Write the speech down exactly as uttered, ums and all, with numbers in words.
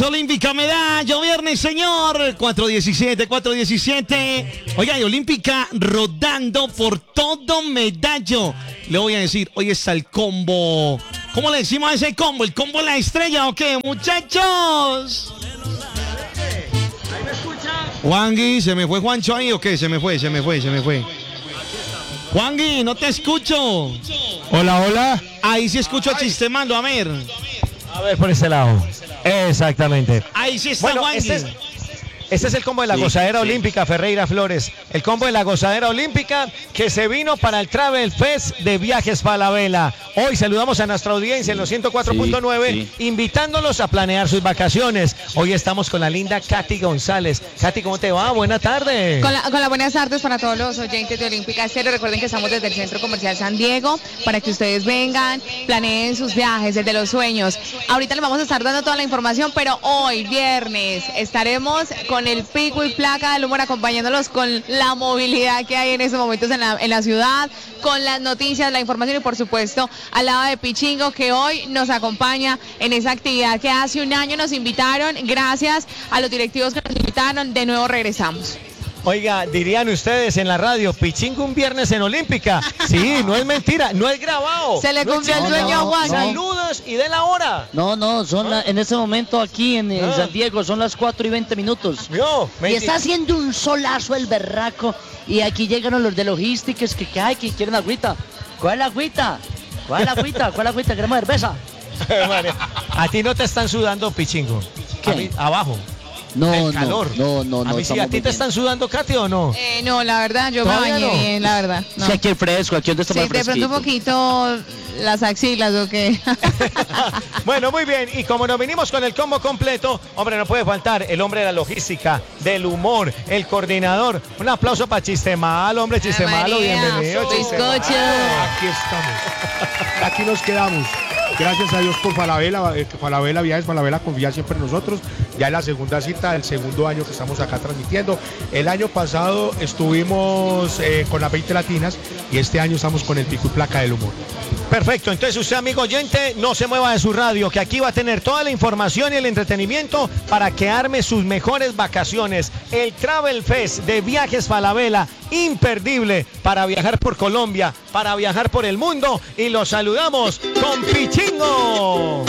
Viernes Olímpica Medallo, viernes señor, cuatro diecisiete, cuatro diecisiete. Oiga, y Olímpica rodando por todo Medallo. Le voy a decir, hoy está el combo. ¿Cómo le decimos a ese combo? ¿El combo la estrella o qué, muchachos? ¿Ahí me escucha? Juangui, ¿se me fue Juancho ahí o qué? Se me fue, se me fue, se me fue. Juangui, no te escucho. Hola, hola. Ahí sí escucho a Chistemando, a ver. A ver, por ese lado. Exactamente. Ahí sí está Bueno, Juangui. este es, este es el combo de la Sí, gozadera sí. olímpica, Ferreira Flores. El combo de la gozadera olímpica que se vino para el Travel Fest de Viajes Falabella. Hoy saludamos a nuestra audiencia en los ciento cuatro punto nueve, Sí, sí. invitándolos a planear sus vacaciones. Hoy estamos con la linda Katy González. Katy, ¿cómo te va? Buena tarde. Con, la, con las buenas tardes para todos los oyentes de Olímpica Estéreo. Recuerden que estamos desde el Centro Comercial San Diego para que ustedes vengan, planeen sus viajes, el de los sueños. Ahorita les vamos a estar dando toda la información, pero hoy, viernes, estaremos con el pico y placa del humor acompañándolos con la movilidad que hay en estos momentos en la, en la ciudad, con las noticias, la información y por supuesto al lado de Pichingo, que hoy nos acompaña en esa actividad que hace un año nos invitaron. Gracias a los directivos que nos invitaron, de nuevo regresamos. Oiga, dirían ustedes en la radio, Pichingo un viernes en Olímpica. Sí, no es mentira, no es grabado. Se le No cumplió el existe. sueño a Juan. Saludos y de la hora. No, no, son la- en este momento aquí en, en Ah. San Diego son las cuatro y veinte minutos. Yo, Y está haciendo un solazo el berraco. Y aquí llegaron los de logísticas que, que hay, que quieren agüita. ¿Cuál es la agüita? ¿Cuál es la agüita? ¿Cuál es la agüita? ¿Queremos cerveza? María, a ti no te están sudando, Pichingo. ¿Qué? A mí, abajo. No, el no, calor. no, no, no. A mí sí, estamos ¿a ti muy te bien. están sudando, Katy, o no? Eh, no, la verdad, yo me ¿Todavía bañé no? bien, la verdad. No. Sí, aquí el fresco, aquí donde está Sí, más de pronto un fresquito. poquito las axilas o qué. Bueno, muy bien. Y como nos vinimos con el combo completo, hombre, no puede faltar el hombre de la logística, del humor, el coordinador. Un aplauso para Chistemalo, hombre, Chistemalo, María, bienvenido. Chistemalo. bizcocho. Aquí estamos. Aquí nos quedamos. Gracias a Dios por Falabella, eh, Falabella Viajes, Falabella confía siempre en nosotros. Ya es la segunda cita, el segundo año que estamos acá transmitiendo. El año pasado estuvimos eh, con las veinte latinas y este año estamos con el pico y placa del humor. Perfecto, entonces usted, amigo oyente, no se mueva de su radio, que aquí va a tener toda la información y el entretenimiento para que arme sus mejores vacaciones. El Travel Fest de Viajes Falabella, imperdible para viajar por Colombia, para viajar por el mundo, y los saludamos con Pichingo.